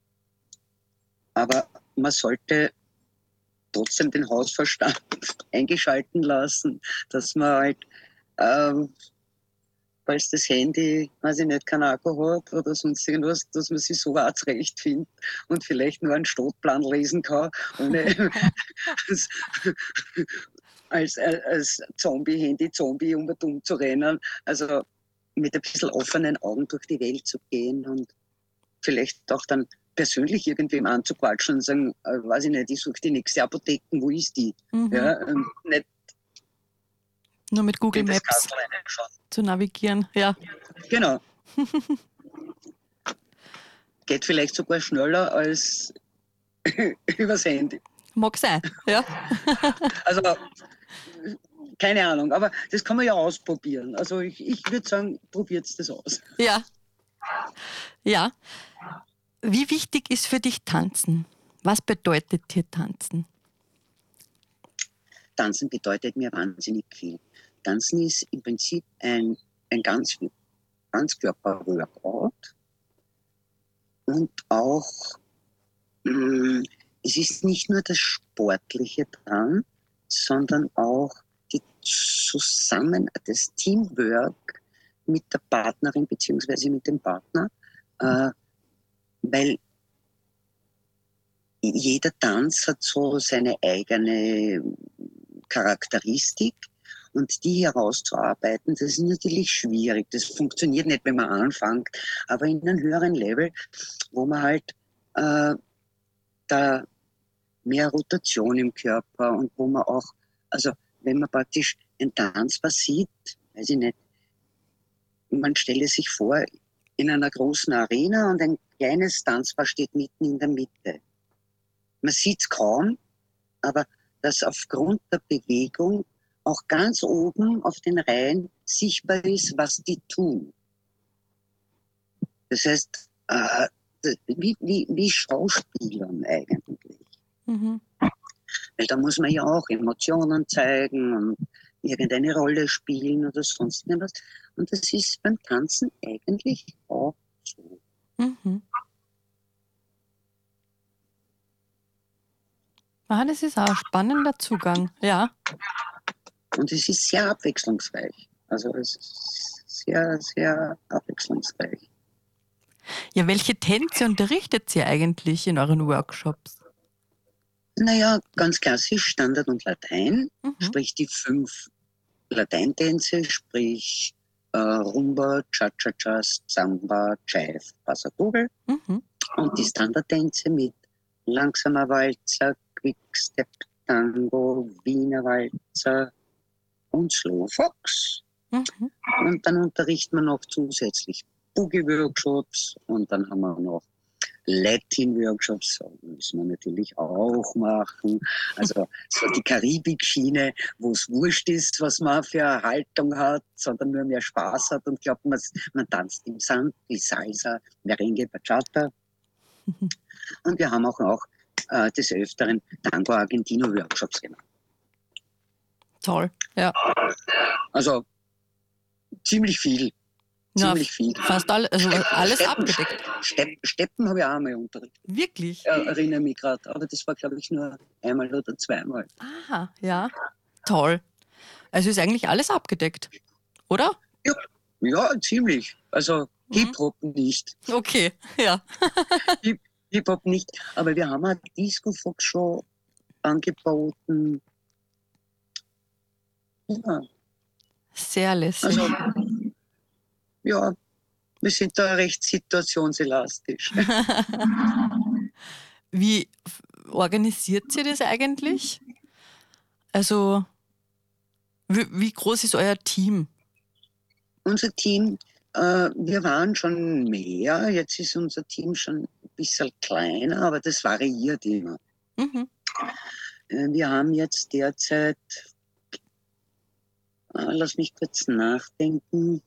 aber man sollte trotzdem den Hausverstand eingeschalten lassen, dass man halt, ähm, falls das Handy, weiß ich nicht, keinen Akku hat oder sonst irgendwas, dass man sich so auch zurechtfindet und vielleicht nur einen Stadtplan lesen kann, ohne als, als, als Zombie, Handy-Zombie um und um zu rennen. Also mit ein bisschen offenen Augen durch die Welt zu gehen und vielleicht auch dann persönlich irgendwem anzuquatschen und sagen, äh, weiß ich nicht, ich suche die nächste Apotheke, wo ist die? Mhm. Ja, ähm, nicht Nur mit Google in das Maps Kastel reinschauen. zu navigieren. Ja. Genau. Geht vielleicht sogar schneller als übers Handy. Mag sein. Ja. Also keine Ahnung, aber das kann man ja ausprobieren. Also ich, ich würde sagen, probiert das aus. Ja. Ja. Wie wichtig ist für dich Tanzen? Was bedeutet dir Tanzen? Tanzen bedeutet mir wahnsinnig viel. Tanzen ist im Prinzip ein, ein ganz, Ganzkörper-Workout und auch Mm, Es ist nicht nur das Sportliche dran, sondern auch die Zusammen, das Teamwork mit der Partnerin beziehungsweise mit dem Partner, äh, weil jeder Tanz hat so seine eigene Charakteristik und die herauszuarbeiten, das ist natürlich schwierig. Das funktioniert nicht, wenn man anfängt, aber in einem höheren Level, wo man halt äh, da mehr Rotation im Körper und wo man auch, also wenn man praktisch ein Tanzpaar sieht, weiß ich nicht, man stelle sich vor, in einer großen Arena und ein kleines Tanzpaar steht mitten in der Mitte. Man sieht es kaum, aber dass aufgrund der Bewegung auch ganz oben auf den Reihen sichtbar ist, was die tun. Das heißt, äh, wie, wie, wie Schauspielern eigentlich. Mhm. Weil da muss man ja auch Emotionen zeigen und irgendeine Rolle spielen oder sonst irgendwas. Und das ist beim Tanzen eigentlich auch so. Mhm. Ah, das ist auch ein spannender Zugang, ja. Und es ist sehr abwechslungsreich. Also es ist sehr, sehr abwechslungsreich. Ja, welche Tänze unterrichtet ihr eigentlich in euren Workshops? Naja, ganz klassisch Standard und Latein, Mhm. sprich die fünf Lateintänze, sprich äh, Rumba, Cha-Cha-Cha, Samba, Jive, Pasadobel. Mhm. Und die Standardtänze mit langsamer Walzer, Quickstep, Tango, Wiener Walzer und Slow Fox. Mhm. Und dann unterrichten wir noch zusätzlich Boogie-Workshops und dann haben wir noch Latin-Workshops, so müssen wir natürlich auch machen. Also so die Karibik-Schiene, wo es wurscht ist, was man für eine Haltung hat, sondern nur mehr Spaß hat und glaubt, man, man tanzt im Sand, wie Salsa, Merengue, Bachata. Und wir haben auch noch äh, des Öfteren Tango Argentino Workshops gemacht. Toll, ja. Also ziemlich viel. Na, Ziemlich viel. fast alle, also alles Steppen, abgedeckt. Steppen, Steppen habe ich auch einmal unterrichtet. Wirklich? Ja, erinnere mich gerade. Aber das war, glaube ich, nur einmal oder zweimal. Aha, ja. Toll. Also ist eigentlich alles abgedeckt, oder? Ja, ja ziemlich. Also Mhm. Hip-Hop nicht. Okay, ja. Hip- Hip-Hop nicht. Aber wir haben eine Disco-Fox-Show angeboten. Ja, Sehr lässig. also, ja, wir sind da recht situationselastisch. Wie f- organisiert ihr das eigentlich? Also, wie, wie groß ist euer Team? Unser Team, äh, wir waren schon mehr, jetzt ist unser Team schon ein bisschen kleiner, aber das variiert immer. Mhm. Äh, wir haben jetzt derzeit, äh, lass mich kurz nachdenken,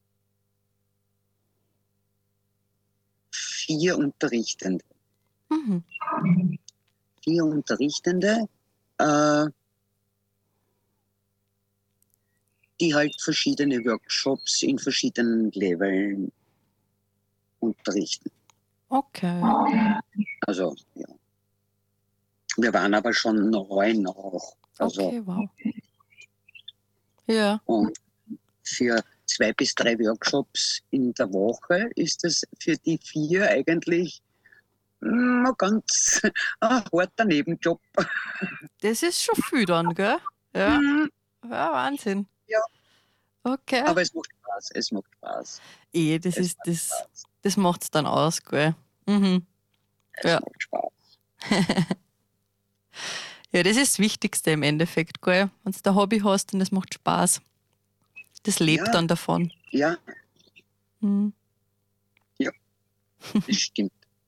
vier Unterrichtende. Mhm. Vier Unterrichtende, äh, die halt verschiedene Workshops in verschiedenen Leveln unterrichten. Okay. Also, ja. Wir waren aber schon neun auch. Also, Okay, wow. Ja. Und für zwei bis drei Workshops in der Woche ist es für die vier eigentlich mm, ein ganz ein harter Nebenjob. Das ist schon viel dann, gell? Ja. Mm, Ja, Wahnsinn. Ja. Okay. Aber es macht Spaß, es macht Spaß. Eh, das Es ist macht das, Spaß. das macht's dann aus, gell? Mhm. Es Ja. macht Spaß. Ja, das ist das Wichtigste im Endeffekt, gell? Wenn du ein Hobby hast und es macht Spaß. Das lebt Ja. dann davon. Ja, Mhm. das stimmt.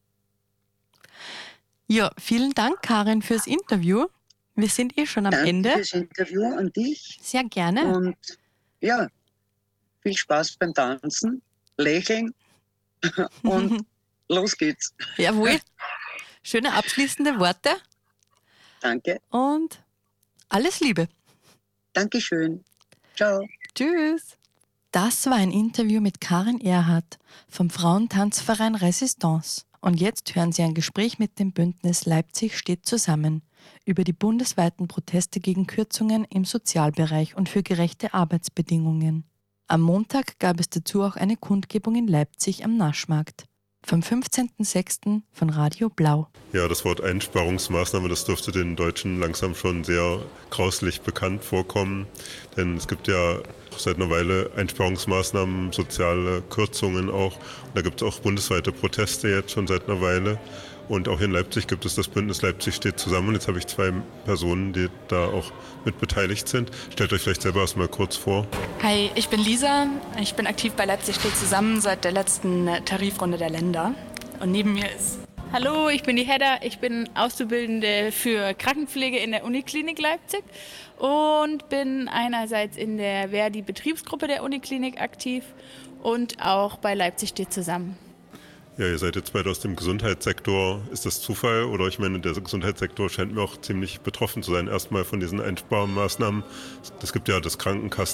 Ja, vielen Dank, Karin, fürs Interview. Wir sind eh schon am Danke Ende. fürs Interview an dich Sehr gerne. und ja, viel Spaß beim Tanzen, lächeln und los geht's. Jawohl. Schöne abschließende Worte Danke, und alles Liebe. Dankeschön. Ciao. Tschüss. Das war ein Interview mit Karin Erhardt vom Frauentanzverein Resistance. Und jetzt hören Sie ein Gespräch mit dem Bündnis Leipzig steht zusammen über die bundesweiten Proteste gegen Kürzungen im Sozialbereich und für gerechte Arbeitsbedingungen. Am Montag gab es dazu auch eine Kundgebung in Leipzig am Naschmarkt. Vom fünfzehnten sechsten von Radio Blau. Ja, das Wort Einsparungsmaßnahme, das dürfte den Deutschen langsam schon sehr grauslich bekannt vorkommen. Denn es gibt ja seit einer Weile Einsparungsmaßnahmen, soziale Kürzungen auch. Und da gibt es auch bundesweite Proteste jetzt schon seit einer Weile. Und auch in Leipzig gibt es das Bündnis Leipzig steht zusammen. Und jetzt habe ich zwei Personen, die da auch mit beteiligt sind. Stellt euch vielleicht selber erst mal kurz vor. Hi, ich bin Lisa. Ich bin aktiv bei Leipzig steht zusammen seit der letzten Tarifrunde der Länder. Und neben mir ist... Hallo, ich bin die Hedda. Ich bin Auszubildende für Krankenpflege in der Uniklinik Leipzig und bin einerseits in der Verdi-Betriebsgruppe der Uniklinik aktiv und auch bei Leipzig steht zusammen. Ja, ihr seid jetzt beide aus dem Gesundheitssektor. Ist das Zufall? Oder ich meine, der Gesundheitssektor scheint mir auch ziemlich betroffen zu sein. Erstmal von diesen Einsparmaßnahmen. Es gibt ja das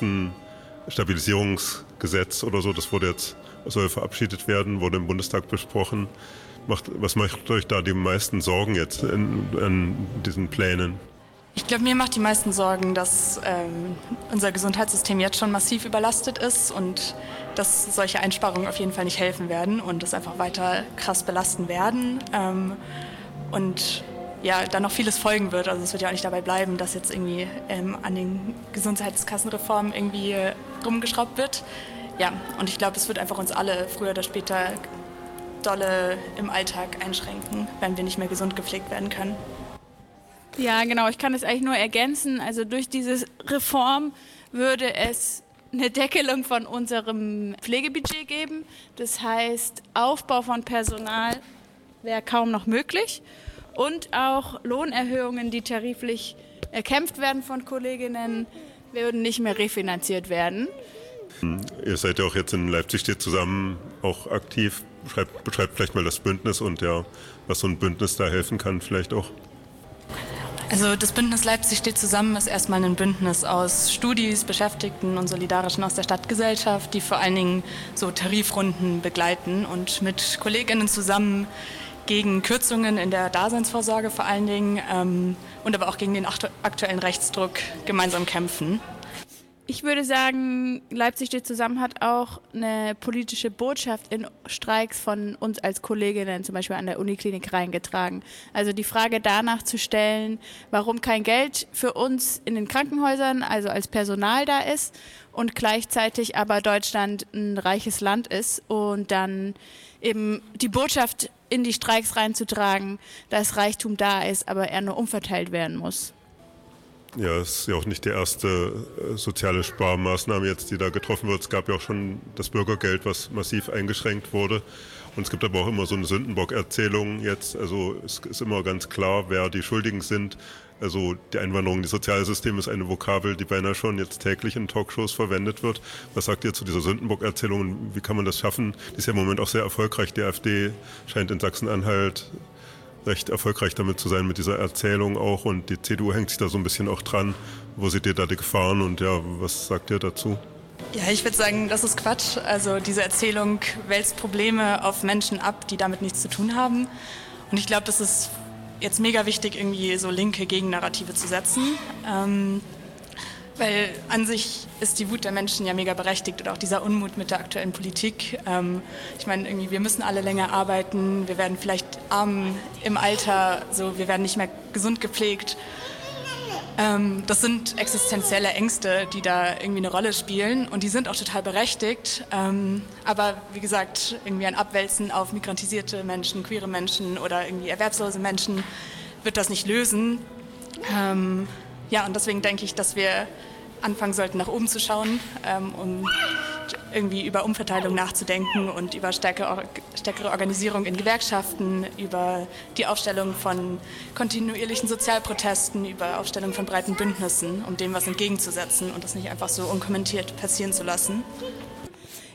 Krankenkassenstabilisierungsgesetz oder so. Das wurde jetzt, soll verabschiedet werden, wurde im Bundestag besprochen. Macht, was macht euch da die meisten Sorgen jetzt in, in diesen Plänen? Ich glaube, mir macht die meisten Sorgen, dass ähm, unser Gesundheitssystem jetzt schon massiv überlastet ist und dass solche Einsparungen auf jeden Fall nicht helfen werden und es einfach weiter krass belasten werden. Ähm, und ja, dann noch vieles folgen wird. Also es wird ja auch nicht dabei bleiben, dass jetzt irgendwie ähm, an den Gesundheitskassenreformen irgendwie rumgeschraubt wird. Ja, und ich glaube, es wird einfach uns alle früher oder später dolle im Alltag einschränken, wenn wir nicht mehr gesund gepflegt werden können. Ja, genau. Ich kann es eigentlich nur ergänzen. Also durch diese Reform würde es eine Deckelung von unserem Pflegebudget geben. Das heißt, Aufbau von Personal wäre kaum noch möglich. Und auch Lohnerhöhungen, die tariflich erkämpft werden von Kolleginnen, würden nicht mehr refinanziert werden. Ihr seid ja auch jetzt in Leipzig steht zusammen auch aktiv. Beschreibt, beschreibt vielleicht mal das Bündnis und ja, was so ein Bündnis da helfen kann vielleicht auch. Also das Bündnis Leipzig steht zusammen ist erstmal ein Bündnis aus Studis, Beschäftigten und Solidarischen aus der Stadtgesellschaft, die vor allen Dingen so Tarifrunden begleiten und mit Kolleginnen zusammen gegen Kürzungen in der Daseinsvorsorge vor allen Dingen ähm, und aber auch gegen den aktuellen Rechtsdruck gemeinsam kämpfen. Ich würde sagen, Leipzig steht zusammen hat auch eine politische Botschaft in Streiks von uns als Kolleginnen, zum Beispiel an der Uniklinik, reingetragen. Also die Frage danach zu stellen, warum kein Geld für uns in den Krankenhäusern, also als Personal da ist und gleichzeitig aber Deutschland ein reiches Land ist und dann eben die Botschaft in die Streiks reinzutragen, dass Reichtum da ist, aber er nur umverteilt werden muss. Ja, es ist ja auch nicht die erste äh, soziale Sparmaßnahme jetzt, die da getroffen wird. Es gab ja auch schon das Bürgergeld, was massiv eingeschränkt wurde. Und es gibt aber auch immer so eine Sündenbock-Erzählung jetzt. Also es ist immer ganz klar, wer die Schuldigen sind. Also die Einwanderung, die Sozialsystem ist eine Vokabel, die beinahe schon jetzt täglich in Talkshows verwendet wird. Was sagt ihr zu dieser Sündenbock-Erzählung? Wie kann man das schaffen? Die ist ja im Moment auch sehr erfolgreich. Die AfD scheint in Sachsen-Anhalt recht erfolgreich damit zu sein, mit dieser Erzählung auch. Und die C D U hängt sich da so ein bisschen auch dran. Wo seht ihr da die Gefahren und ja, was sagt ihr dazu? Ja, ich würde sagen, das ist Quatsch. Also diese Erzählung wälzt Probleme auf Menschen ab, die damit nichts zu tun haben. Und ich glaube, das ist jetzt mega wichtig, irgendwie so linke Gegennarrative zu setzen. Ähm, weil an sich ist die Wut der Menschen ja mega berechtigt und auch dieser Unmut mit der aktuellen Politik. Ähm, ich meine, irgendwie, wir müssen alle länger arbeiten, wir werden vielleicht arm im Alter, so, wir werden nicht mehr gesund gepflegt. Ähm, das sind existenzielle Ängste, die da irgendwie eine Rolle spielen und die sind auch total berechtigt. Ähm, aber wie gesagt, irgendwie ein Abwälzen auf migrantisierte Menschen, queere Menschen oder irgendwie erwerbslose Menschen wird das nicht lösen. Ähm, ja, und deswegen denke ich, dass wir anfangen sollten, nach oben zu schauen, ähm, um irgendwie über Umverteilung nachzudenken und über stärkere, stärkere Organisierung in Gewerkschaften, über die Aufstellung von kontinuierlichen Sozialprotesten, über Aufstellung von breiten Bündnissen, um dem was entgegenzusetzen und das nicht einfach so unkommentiert passieren zu lassen.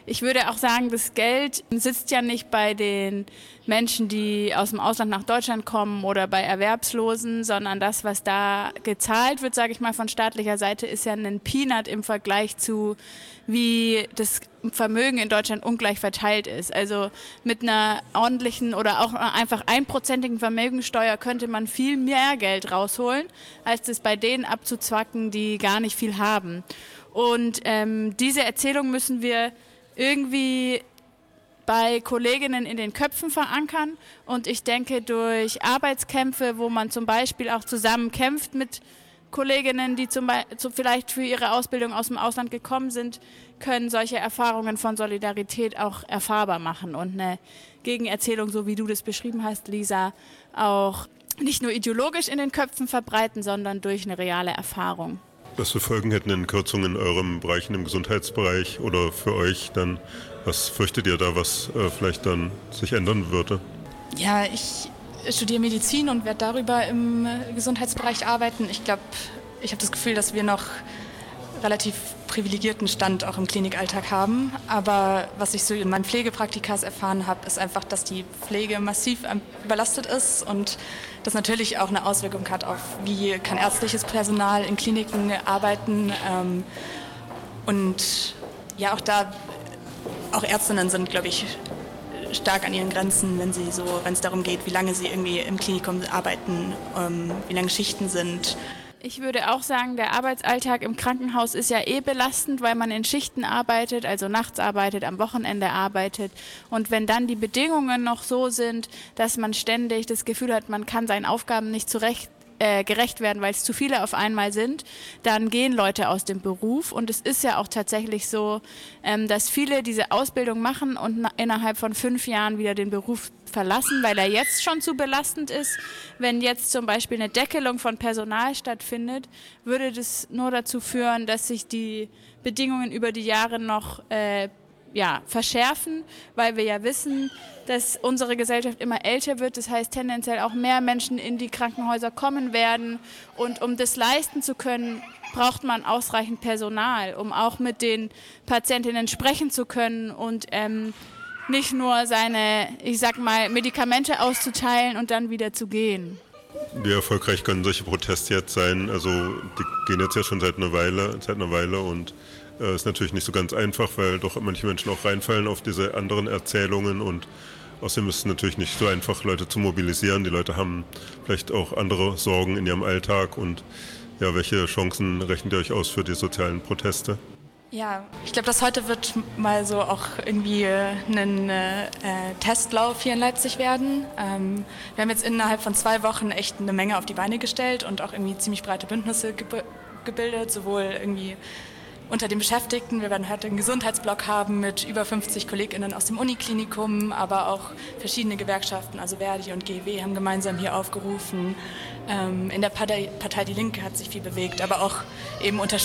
Ich würde auch sagen, das Geld sitzt ja nicht bei den Menschen, die aus dem Ausland nach Deutschland kommen oder bei Erwerbslosen, sondern das, was da gezahlt wird, sage ich mal, von staatlicher Seite, ist ja ein Peanut im Vergleich zu, wie das Vermögen in Deutschland ungleich verteilt ist. Also mit einer ordentlichen oder auch einfach einprozentigen Vermögensteuer könnte man viel mehr Geld rausholen, als das bei denen abzuzwacken, die gar nicht viel haben. Und ähm, diese Erzählung müssen wir irgendwie bei Kolleginnen in den Köpfen verankern. Und ich denke, durch Arbeitskämpfe, wo man zum Beispiel auch zusammen kämpft mit Kolleginnen, die zum Beispiel vielleicht für ihre Ausbildung aus dem Ausland gekommen sind, können solche Erfahrungen von Solidarität auch erfahrbar machen und eine Gegenerzählung, so wie du das beschrieben hast, Lisa, auch nicht nur ideologisch in den Köpfen verbreiten, sondern durch eine reale Erfahrung. Was für Folgen hätten denn Kürzungen in eurem Bereich, in dem Gesundheitsbereich oder für euch dann? Was fürchtet ihr da, was äh, vielleicht dann sich ändern würde? Ja, ich studiere Medizin und werde darüber im Gesundheitsbereich arbeiten. Ich glaube, ich habe das Gefühl, dass wir noch relativ privilegierten Stand auch im Klinikalltag haben. Aber was ich so in meinen Pflegepraktikas erfahren habe, ist einfach, dass die Pflege massiv überlastet ist und das natürlich auch eine Auswirkung hat auf, wie kann ärztliches Personal in Kliniken arbeiten. Ähm, und ja, auch da, auch Ärztinnen sind, glaube ich, stark an ihren Grenzen, wenn sie so, wenn es darum geht, wie lange sie irgendwie im Klinikum arbeiten, ähm, wie lange Schichten sind. Ich würde auch sagen, der Arbeitsalltag im Krankenhaus ist ja eh belastend, weil man in Schichten arbeitet, also nachts arbeitet, am Wochenende arbeitet. Und wenn dann die Bedingungen noch so sind, dass man ständig das Gefühl hat, man kann seinen Aufgaben nicht zurecht Äh, gerecht werden, weil es zu viele auf einmal sind, dann gehen Leute aus dem Beruf. Und es ist ja auch tatsächlich so, ähm, dass viele diese Ausbildung machen und na- innerhalb von fünf Jahren wieder den Beruf verlassen, weil er jetzt schon zu belastend ist. Wenn jetzt zum Beispiel eine Deckelung von Personal stattfindet, würde das nur dazu führen, dass sich die Bedingungen über die Jahre noch äh, ja, verschärfen, weil wir ja wissen, dass unsere Gesellschaft immer älter wird. Das heißt, tendenziell auch mehr Menschen in die Krankenhäuser kommen werden. Und um das leisten zu können, braucht man ausreichend Personal, um auch mit den Patientinnen sprechen zu können und ähm, nicht nur seine, ich sag mal, Medikamente auszuteilen und dann wieder zu gehen. Wie erfolgreich können solche Proteste jetzt sein? Also die gehen jetzt ja schon seit einer Weile, seit einer Weile und äh, ist natürlich nicht so ganz einfach, weil doch manche Menschen auch reinfallen auf diese anderen Erzählungen und außerdem ist es natürlich nicht so einfach, Leute zu mobilisieren. Die Leute haben vielleicht auch andere Sorgen in ihrem Alltag und ja, welche Chancen rechnet ihr euch aus für die sozialen Proteste? Ja, ich glaube, dass heute wird mal so auch irgendwie äh, ein äh, Testlauf hier in Leipzig werden. Ähm, wir haben jetzt innerhalb von zwei Wochen echt eine Menge auf die Beine gestellt und auch irgendwie ziemlich breite Bündnisse ge- gebildet, sowohl irgendwie unter den Beschäftigten. Wir werden heute einen Gesundheitsblock haben mit über fünfzig KollegInnen aus dem Uniklinikum, aber auch verschiedene Gewerkschaften, also Verdi und G E W haben gemeinsam hier aufgerufen. Ähm, in der Partei, Partei Die Linke hat sich viel bewegt, aber auch eben unter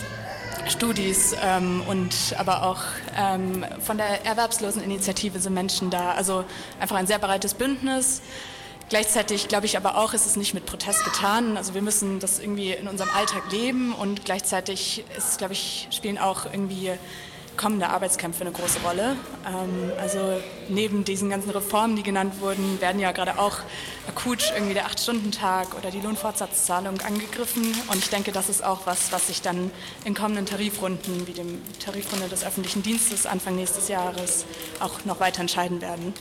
Studis ähm, und aber auch ähm, von der Erwerbsloseninitiative sind Menschen da. Also einfach ein sehr breites Bündnis. Gleichzeitig glaube ich aber auch, ist es nicht mit Protest getan. Also wir müssen das irgendwie in unserem Alltag leben und gleichzeitig ist, glaube ich, spielen auch irgendwie kommende Arbeitskämpfe eine große Rolle. Ähm, also neben diesen ganzen Reformen, die genannt wurden, werden ja gerade auch akut irgendwie der acht-Stunden-Tag oder die Lohnfortsatzzahlung angegriffen. Und ich denke, das ist auch was, was sich dann in kommenden Tarifrunden, wie dem Tarifrunde des öffentlichen Dienstes Anfang nächstes Jahres, auch noch weiter entscheiden werden.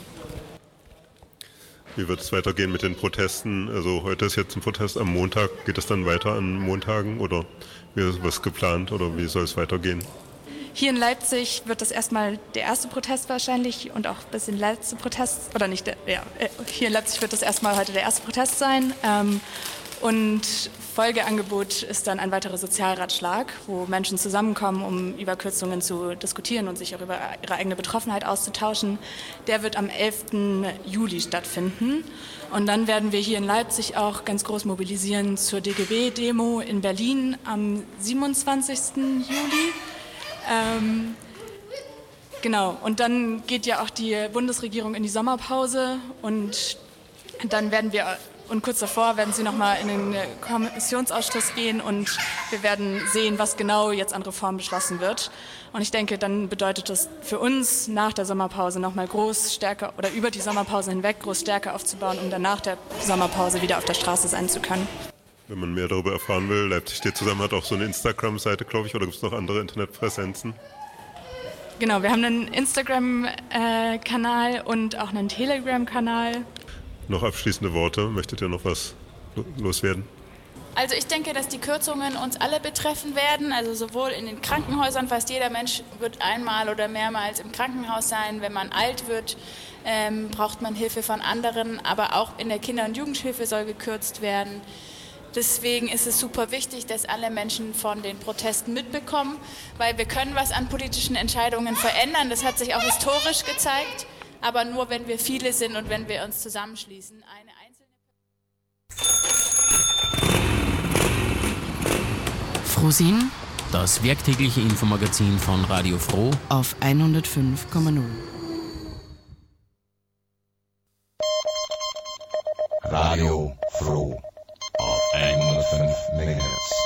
Wie wird es weitergehen mit den Protesten? Also heute ist jetzt ein Protest am Montag. Geht es dann weiter an Montagen oder wie ist was geplant oder wie soll es weitergehen? Hier in Leipzig wird das erstmal der erste Protest wahrscheinlich und auch ein bisschen der letzte Protest, oder nicht, der, ja, hier in Leipzig wird das erstmal heute der erste Protest sein. Ähm, und Folgeangebot ist dann ein weiterer Sozialratschlag, wo Menschen zusammenkommen, um über Kürzungen zu diskutieren und sich auch über ihre eigene Betroffenheit auszutauschen. Der wird am elften Juli stattfinden. Und dann werden wir hier in Leipzig auch ganz groß mobilisieren zur D G B-Demo in Berlin am siebenundzwanzigsten Juli. Ähm, genau, und dann geht ja auch die Bundesregierung in die Sommerpause und dann werden wir Und kurz davor werden sie nochmal in den Kommissionsausschuss gehen und wir werden sehen, was genau jetzt an Reformen beschlossen wird. Und ich denke, dann bedeutet das für uns nach der Sommerpause nochmal groß stärker oder über die Sommerpause hinweg groß Stärke aufzubauen, um dann nach der Sommerpause wieder auf der Straße sein zu können. Wenn man mehr darüber erfahren will, Leipzig steht zusammen, hat auch so eine Instagram-Seite, glaube ich, oder gibt es noch andere Internetpräsenzen? Genau, wir haben einen Instagram-Kanal und auch einen Telegram-Kanal. Noch abschließende Worte, möchtet ihr noch was loswerden? Also ich denke, dass die Kürzungen uns alle betreffen werden, also sowohl in den Krankenhäusern, fast jeder Mensch wird einmal oder mehrmals im Krankenhaus sein. Wenn man alt wird, ähm, braucht man Hilfe von anderen, aber auch in der Kinder- und Jugendhilfe soll gekürzt werden. Deswegen ist es super wichtig, dass alle Menschen von den Protesten mitbekommen, weil wir können was an politischen Entscheidungen verändern. Das hat sich auch historisch gezeigt, aber nur, wenn wir viele sind und wenn wir uns zusammenschließen. Eine einzelne Frohsinn, das werktägliche Infomagazin von Radio Froh auf hundertfünf Komma null. Radio Froh auf hundertfünf Megahertz.